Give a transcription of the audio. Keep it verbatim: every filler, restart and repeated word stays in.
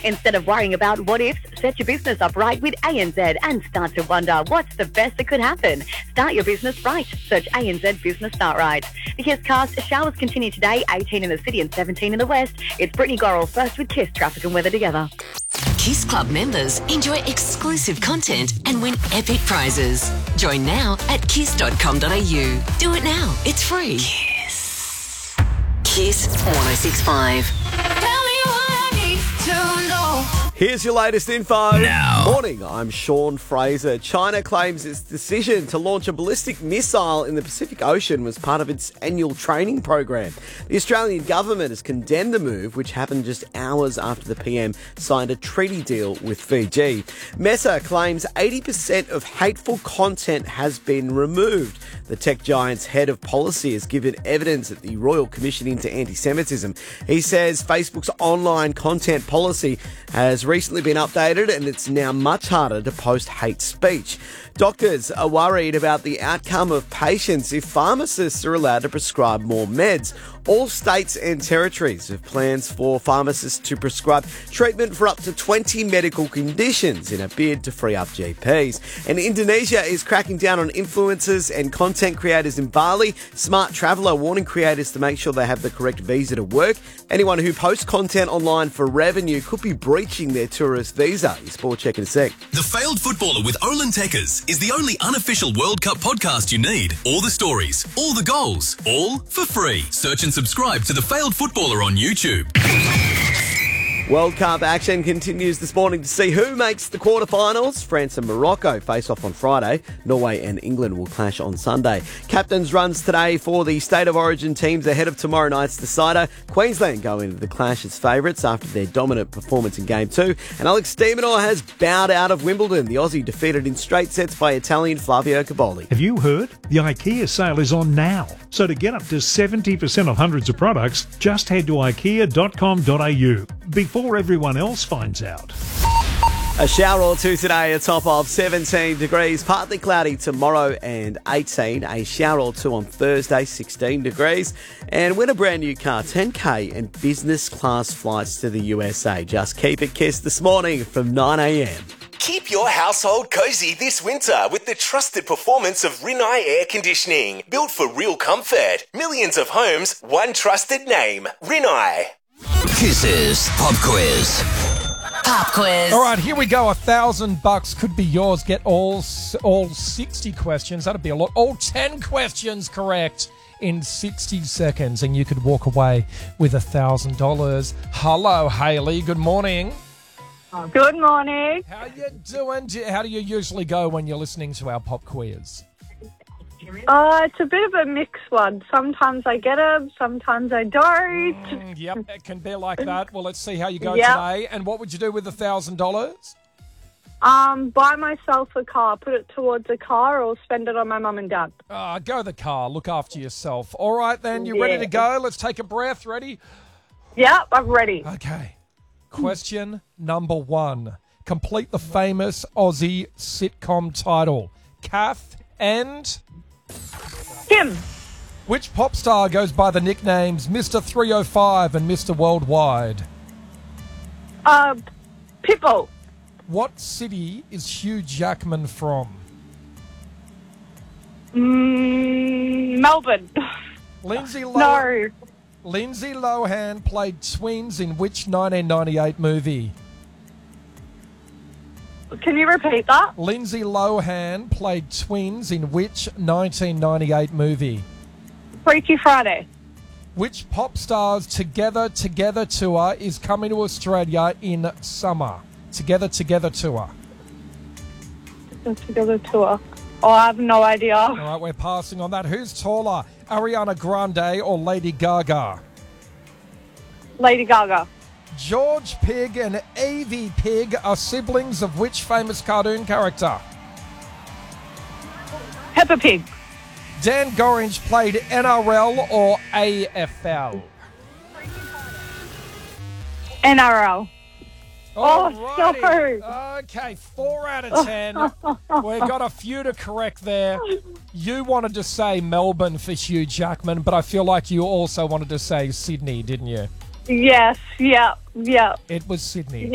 Instead of worrying about what ifs, set your business up right with A N Z and start to wonder what's the best that could happen. Start your business right. Search A N Z Business Start Right. The Kiss Cast, showers continue today, eighteen in the city and seventeen in the west. It's Brittany Gorrell first with Kiss Traffic and Weather together. Kiss Club members enjoy exclusive content and win epic prizes. Join now at kiss dot com dot a u. Do it now. It's free. Kiss. Kiss one oh six point five. Tell me what I need to know. Here's your latest info. Now. Morning, I'm Sean Fraser. China claims its decision to launch a ballistic missile in the Pacific Ocean was part of its annual training program. The Australian government has condemned the move, which happened just hours after the P M signed a treaty deal with Fiji. Meta claims eighty percent of hateful content has been removed. The tech giant's head of policy has given evidence at the Royal Commission into Anti-Semitism. He says Facebook's online content policy has recently been updated and it's now much harder to post hate speech. Doctors are worried about the outcome of patients if pharmacists are allowed to prescribe more meds. All states and territories have plans for pharmacists to prescribe treatment for up to twenty medical conditions in a bid to free up G Ps. And Indonesia is cracking down on influencers and content creators in Bali. Smart Traveller warning creators to make sure they have the correct visa to work. Anyone who posts content online for revenue could be breaching their tourist visa. Your sport check in a sec. The Failed Footballer with Olin Tekkers is the only unofficial World Cup podcast you need. All the stories, all the goals, all for free. Search and subscribe to The Failed Footballer on YouTube. World Cup action continues this morning to see who makes the quarterfinals. France and Morocco face off on Friday. Norway and England will clash on Sunday. Captains runs today for the State of Origin teams ahead of tomorrow night's decider. Queensland go into the clash as favourites after their dominant performance in Game two. And Alex de Minaur has bowed out of Wimbledon. The Aussie defeated in straight sets by Italian Flavio Cobolli. Have you heard? The IKEA sale is on now. So to get up to seventy percent off hundreds of products, just head to ikea dot com dot a u. Before everyone else finds out. A shower or two today, a top of seventeen degrees, partly cloudy tomorrow and eighteen. A shower or two on Thursday, sixteen degrees. And win a brand new car, ten K and business class flights to the U S A. Just keep it Kiss this morning from nine a m. Keep your household cozy this winter with the trusted performance of Rinnai Air Conditioning. Built for real comfort. Millions of homes, one trusted name. Rinnai. Kisses Pop Quiz. Pop quiz. All right, here we go. A thousand bucks could be yours. Get all all sixty questions. That'd be a lot. All ten questions correct in sixty seconds, and you could walk away with a thousand dollars. Hello, Hayley. Good morning. Good morning. How you doing? Do- How do you usually go when you're listening to our pop quiz? Uh, it's a bit of a mixed one. Sometimes I get them, sometimes I don't. Mm, yep, it can be like that. Well, let's see how you go Yep. today. And what would you do with a thousand dollars? Um, buy myself a car, put it towards a car, or spend it on my mum and dad. Uh, go the car. Look after yourself. All right, then. You ready Yeah. to go? Let's take a breath. Ready? Yep, I'm ready. Okay. Question number one. Complete the famous Aussie sitcom title. Kath and... Kim. Which pop star goes by the nicknames Mister three oh five and Mister Worldwide? Uh, Pitbull. What city is Hugh Jackman from? Mm, Melbourne. Lindsay Lohan. No. Lindsay Lohan played twins in which nineteen ninety-eight movie? Can you repeat that? Lindsay Lohan played twins in which nineteen ninety-eight movie? Freaky Friday. Which pop stars Together Together tour is coming to Australia in summer? Together Together tour. Together tour. Oh, I have no idea. All right, we're passing on that. Who's taller, Ariana Grande or Lady Gaga? Lady Gaga. George Pig and Evie Pig are siblings of which famous cartoon character? Peppa Pig. Dan Gorringe played N R L or A F L? N R L. Oh, Alrighty. sorry. Okay, four out of ten. We've got a few to correct there. You wanted to say Melbourne for Hugh Jackman, but I feel like you also wanted to say Sydney, didn't you? Yes, yeah, yeah. It was Sydney.